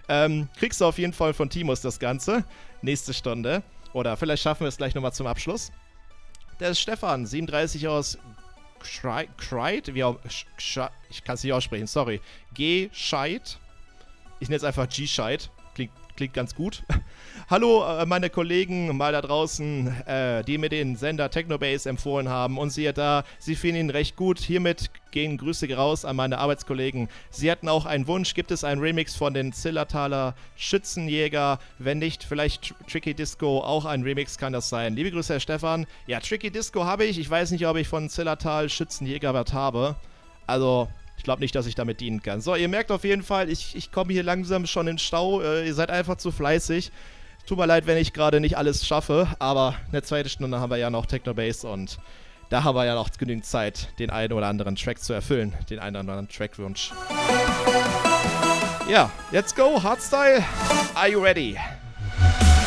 Kriegst du auf jeden Fall von Timus das Ganze. Nächste Stunde. Oder vielleicht schaffen wir es gleich nochmal zum Abschluss. Der ist Stefan, 37 aus Schreit. Ich kann es nicht aussprechen, sorry. G-Scheit. Ich nenne es einfach G-Scheit. Klingt ganz gut. Hallo, meine Kollegen mal da draußen, die mir den Sender Technobase empfohlen haben. Und siehe da, sie finden ihn recht gut. Hiermit gehen Grüße raus an meine Arbeitskollegen. Sie hatten auch einen Wunsch. Gibt es einen Remix von den Zillertaler Schützenjäger? Wenn nicht, vielleicht Tricky Disco. Auch ein Remix kann das sein. Liebe Grüße, Herr Stefan. Ja, Tricky Disco habe ich. Ich weiß nicht, ob ich von Zillertal Schützenjäger was habe. Also... Ich glaube nicht, dass ich damit dienen kann. So, ihr merkt auf jeden Fall, ich komme hier langsam schon in den Stau. Ihr seid einfach zu fleißig. Tut mir leid, wenn ich gerade nicht alles schaffe. Aber eine zweite Stunde haben wir ja noch Technobase und da haben wir ja noch genügend Zeit, den einen oder anderen Track zu erfüllen. Den einen oder anderen Trackwunsch. Ja, let's go, Hardstyle. Are you ready?